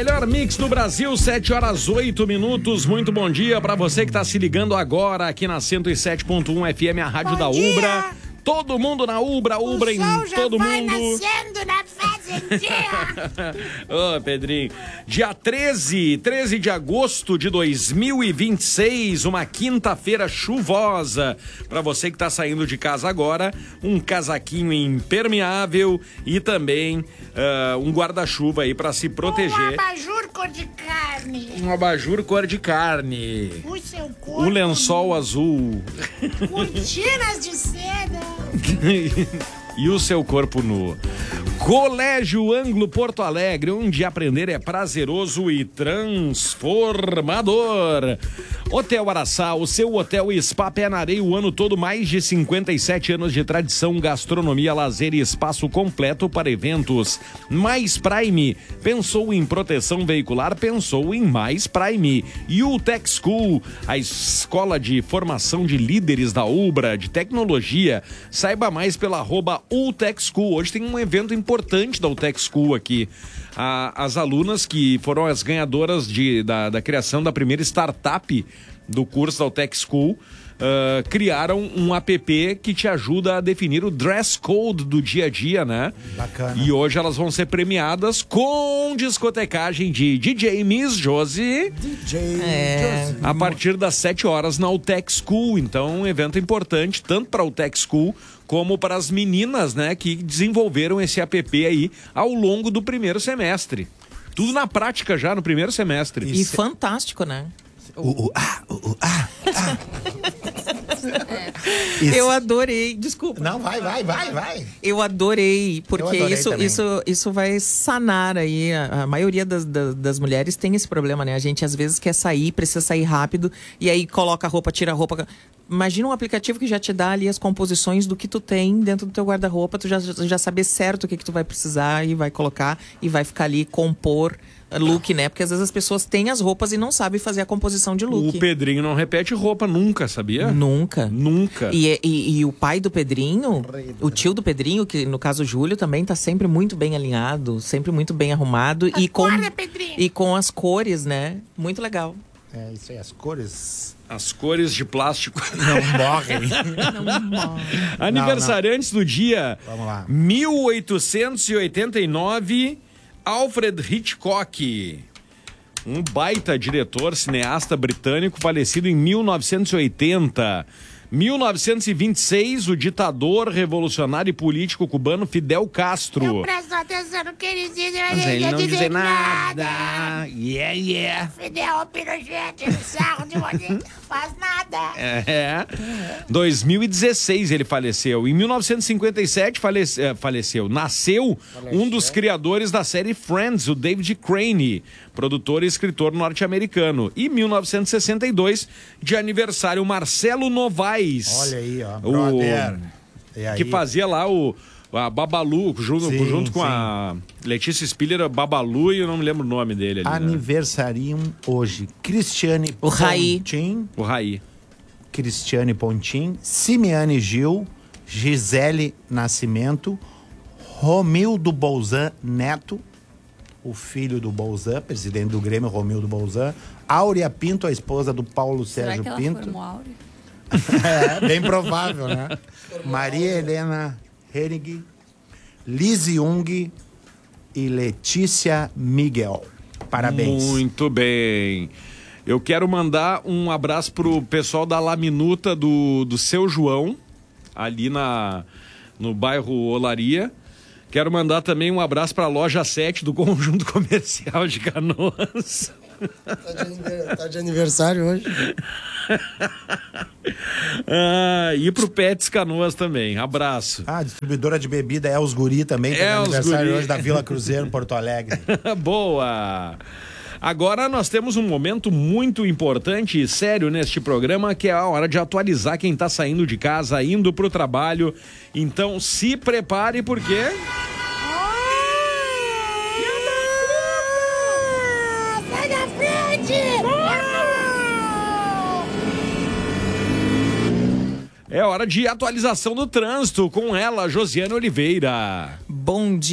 melhor mix do Brasil, 7h08. Muito bom dia para você que tá se ligando agora aqui na 107.1 FM, a rádio da Ubra. Todo mundo na Ubra em todo mundo. Nascendo na fazendinha. Ô, Pedrinho. Dia 13 de agosto de 2026, uma quinta-feira chuvosa. Pra você que tá saindo de casa agora, um casaquinho impermeável e também um guarda-chuva aí pra se proteger. Um abajur cor de carne. Um abajur cor de carne. O seu corpo. Um lençol azul. Cortinas de seda. E o seu corpo nu. Colégio Ângulo Porto Alegre, onde aprender é prazeroso e transformador. Hotel Araçá, o seu hotel e spa pé na areia o ano todo, mais de 57 anos de tradição, gastronomia, lazer e espaço completo para eventos. Mais Prime, pensou em proteção veicular, pensou em Mais Prime. E o Tech School, a escola de formação de líderes da Ubra, de tecnologia. Saiba mais pela @UTech School. Hoje tem um evento importante da UTech School aqui. As alunas que foram as ganhadoras da criação da primeira startup do curso da UTech School criaram um app que te ajuda a definir o dress code do dia a dia, né? Bacana. E hoje elas vão ser premiadas com discotecagem de DJ Miss Josie. Josie. A partir das 7 horas na UTech School. Então, um evento importante, tanto para a UTech School como para as meninas, né, que desenvolveram esse app aí ao longo do primeiro semestre. Tudo na prática já no primeiro semestre. E fantástico, né? Eu adorei, desculpa. Não, vai. Eu adorei, porque também. isso vai sanar aí. A maioria das mulheres tem esse problema, né? A gente às vezes quer sair, precisa sair rápido, e aí coloca a roupa, tira a roupa. Imagina um aplicativo que já te dá ali as composições do que tu tem dentro do teu guarda-roupa, tu já saber certo o que tu vai precisar e vai colocar e vai ficar ali compor look, né? Porque às vezes as pessoas têm as roupas e não sabem fazer a composição de look. O Pedrinho não repete roupa nunca, sabia? Nunca. Nunca. E o pai do Pedrinho, o tio do Pedrinho, que no caso o Júlio, também tá sempre muito bem alinhado, sempre muito bem arrumado. E com as cores, né? Muito legal. É isso aí, as cores. As cores de plástico não morrem. Não morrem. Aniversariantes do dia. Vamos lá. 1889, Alfred Hitchcock. Um baita diretor, cineasta britânico, falecido em 1980. 1926, o ditador revolucionário e político cubano Fidel Castro. Eu presto atenção no que ele diz, Mas ele não diz nada. Yeah. Fidel Pinochet, sarro de você, faz nada. 2016 ele faleceu. Em 1957 nasceu um dos criadores da série Friends, o David Crane, produtor e escritor norte-americano. E 1962, de aniversário, Marcelo Novaes. Olha aí, ó, brother. Que fazia lá a Babalu, junto com a Letícia Spiller, a Babalu, e eu não me lembro o nome dele ali. Aniversariam hoje Cristiane Pontin. O Raí. Cristiane Pontin, Simiane Gil, Gisele Nascimento, Romildo Bolzan Neto, o filho do Bolzan, presidente do Grêmio, Romildo Bolzan, Áurea Pinto, a esposa do Paulo Sérgio Será que Pinto. ela formou Áurea? Bem provável, né? Maria Helena Hennig, Liz Jung e Letícia Miguel. Parabéns. Muito bem. Eu quero mandar um abraço pro pessoal da Laminuta do Seu João, ali no bairro Olaria. Quero mandar também um abraço para a loja 7 do Conjunto Comercial de Canoas. Tá de aniversário hoje. E pro Pets Canoas também. Abraço. A distribuidora de bebida é os Guri também, que é aniversário hoje da Vila Cruzeiro, Porto Alegre. Boa! Agora nós temos um momento muito importante e sério neste programa, que é a hora de atualizar quem está saindo de casa, indo para o trabalho. Então se prepare, porque... Sai da frente! É hora de atualização do trânsito com ela, Josiane Oliveira. Bom dia.